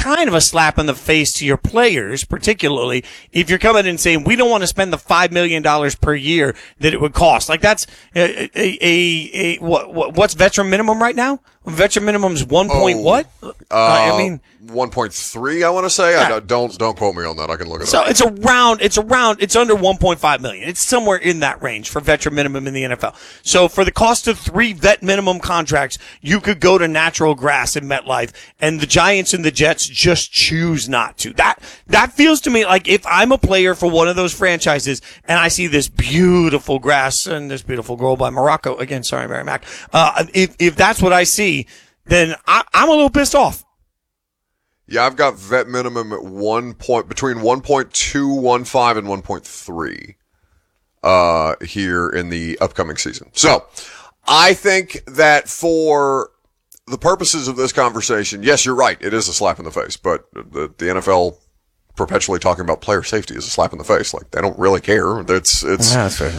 kind of a slap in the face to your players, particularly if you're coming in and saying, we don't want to spend the $5 million per year that it would cost. Like that's what's veteran minimum right now? Veteran minimum is 1 point what? 1.3, I want to say. Yeah. Don't quote me on that. I can look it So up. it's under 1.5 million. It's somewhere in that range for veteran minimum in the NFL. So for the cost of 3 vet minimum contracts, you could go to natural grass in MetLife, and the Giants and the Jets just choose not to. That feels to me like if I'm a player for one of those franchises and I see this beautiful grass and this beautiful goal by Morocco, again, sorry, Mary Mac, if that's what I see, then I'm a little pissed off. Yeah, I've got vet minimum at between 1.215 and 1.3 here in the upcoming season. So I think that for the purposes of this conversation, yes, you're right. It is a slap in the face, but the NFL perpetually talking about player safety is a slap in the face. Like they don't really care. It's that's fair.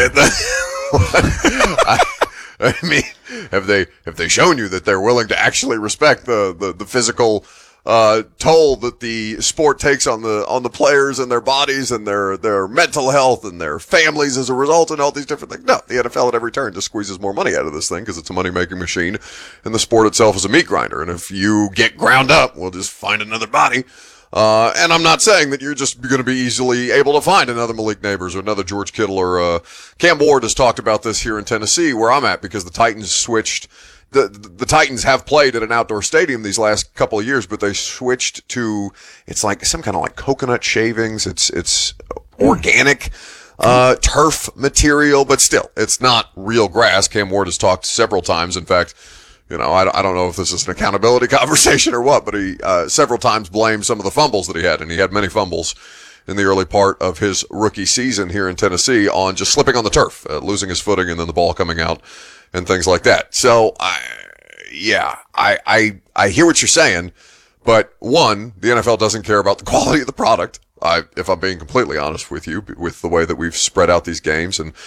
I mean, have they shown you that they're willing to actually respect the physical toll that the sport takes on the players and their bodies and their mental health and their families as a result and all these different things? No, the NFL at every turn just squeezes more money out of this thing because it's a money-making machine and the sport itself is a meat grinder. And if you get ground up, we'll just find another body. And I'm not saying that you're just going to be easily able to find another Malik Neighbors or another George Kittle or Cam Ward has talked about this here in Tennessee where I'm at because the Titans switched. The Titans have played at an outdoor stadium these last couple of years, but they switched to it's like some kind of like coconut shavings. It's organic turf material, but still it's not real grass. Cam Ward has talked several times. In fact, I don't know if this is an accountability conversation or what, but he several times blamed some of the fumbles that he had, and he had many fumbles in the early part of his rookie season here in Tennessee on just slipping on the turf, losing his footing, and then the ball coming out and things like that. So, I hear what you're saying, but one, the NFL doesn't care about the quality of the product. If I'm being completely honest with you, with the way that we've spread out these games and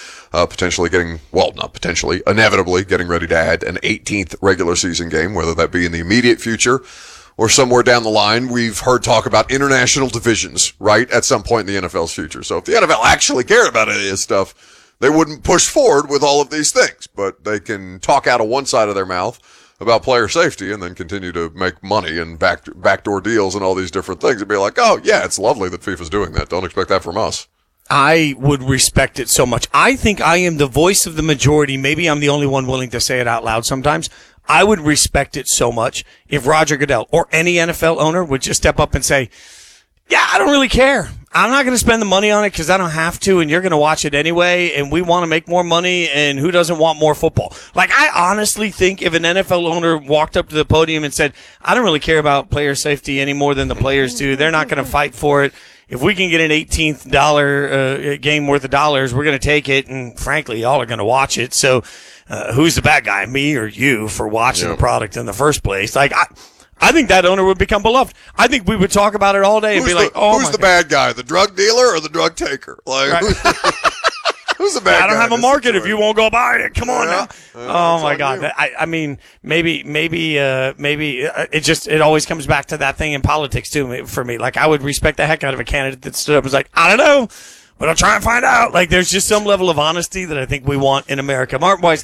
inevitably getting ready to add an 18th regular season game, whether that be in the immediate future or somewhere down the line. We've heard talk about international divisions, right, at some point in the NFL's future. So if the NFL actually cared about any of this stuff, they wouldn't push forward with all of these things, but they can talk out of one side of their mouth about player safety and then continue to make money and backdoor deals and all these different things and be like, oh, yeah, it's lovely that FIFA's doing that. Don't expect that from us. I would respect it so much. I think I am the voice of the majority. Maybe I'm the only one willing to say it out loud sometimes. I would respect it so much if Roger Goodell or any NFL owner would just step up and say, yeah, I don't really care. I'm not going to spend the money on it because I don't have to, and you're going to watch it anyway, and we want to make more money, and who doesn't want more football? Like, I honestly think if an NFL owner walked up to the podium and said, I don't really care about player safety any more than the players do, they're not going to fight for it. If we can get an $18th game worth of dollars, we're going to take it, and frankly, y'all are going to watch it. So who's the bad guy, me or you, for watching the product in the first place? Like, I think that owner would become beloved. I think we would talk about it all day and be like, oh, who's the bad guy, the drug dealer or the drug taker? Like, right. Who's the bad guy? I don't have a market if you won't go buy it. Come on now. Oh, my God. I mean, maybe it always comes back to that thing in politics, too, for me. Like, I would respect the heck out of a candidate that stood up and was like, I don't know, but I'll try and find out. Like, there's just some level of honesty that I think we want in America. Martin Weiss.